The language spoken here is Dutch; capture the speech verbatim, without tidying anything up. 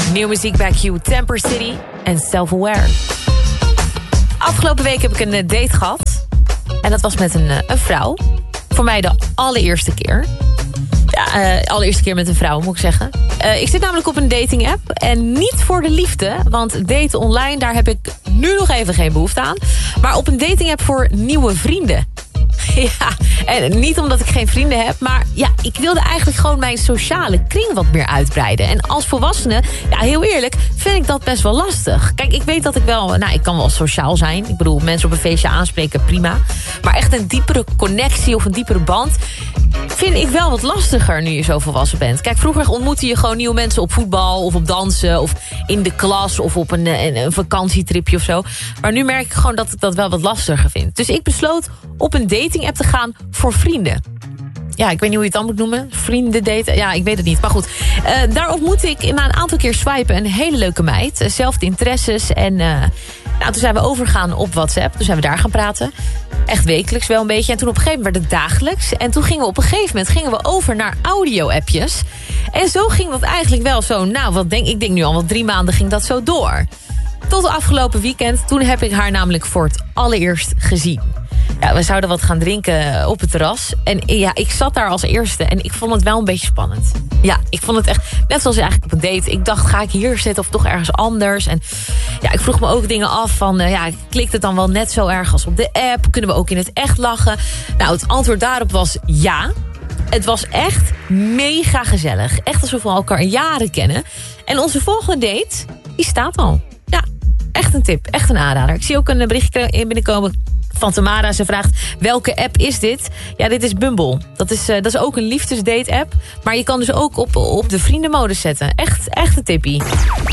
Nieuwe muziek bij Q, Temper City en Self-Aware. Afgelopen week heb ik een date gehad. En dat was met een, een vrouw. Voor mij de allereerste keer. Ja, uh, allereerste keer met een vrouw, moet ik zeggen. Uh, ik zit namelijk op een dating app. En niet voor de liefde. Want daten online, daar heb ik nu nog even geen behoefte aan. Maar op een dating app voor nieuwe vrienden. Ja, en niet omdat ik geen vrienden heb, maar ja, ik wilde eigenlijk gewoon mijn sociale kring wat meer uitbreiden. En als volwassene, ja, heel eerlijk, vind ik dat best wel lastig. Kijk, ik weet dat ik wel, nou, ik kan wel sociaal zijn. Ik bedoel, mensen op een feestje aanspreken, prima. Maar echt een diepere connectie of een diepere band vind ik wel wat lastiger nu je zo volwassen bent. Kijk, vroeger ontmoette je gewoon nieuwe mensen op voetbal of op dansen of in de klas of op een, een, een vakantietripje of zo. Maar nu merk ik gewoon dat ik dat wel wat lastiger vind. Dus ik besloot op een dating app te gaan voor vrienden. Ja, ik weet niet hoe je het dan moet noemen. Vrienden daten. Ja, ik weet het niet. Maar goed, uh, daar ontmoette ik na een aantal keer swipen een hele leuke meid. Uh, zelfde interesses. En uh, nou, toen zijn we overgegaan op WhatsApp. Toen zijn we daar gaan praten. Echt wekelijks wel een beetje. En toen op een gegeven moment werd het dagelijks. En toen gingen we op een gegeven moment gingen we over naar audio-appjes. En zo ging dat eigenlijk wel zo. Nou, wat denk ik denk nu al wel drie maanden ging dat zo door. Tot de afgelopen weekend. Toen heb ik haar namelijk voor het allereerst gezien. Ja, we zouden wat gaan drinken op het terras. En ja, ik zat daar als eerste en ik vond het wel een beetje spannend. Ja, ik vond het echt, net zoals eigenlijk op een date. Ik dacht, ga ik hier zitten of toch ergens anders? En ja, ik vroeg me ook dingen af van, uh, ja, klikt het dan wel net zo erg als op de app? Kunnen we ook in het echt lachen? Nou, het antwoord daarop was ja. Het was echt mega gezellig. Echt alsof we elkaar jaren kennen. En onze volgende date, die staat al. Ja, echt een tip, echt een aanrader. Ik zie ook een berichtje binnenkomen van Tamara. Ze vraagt, welke app is dit? Ja, dit is Bumble. Dat is, uh, dat is ook een liefdesdate app. Maar je kan dus ook op, op de vriendenmodus zetten. Echt, echt een tippie.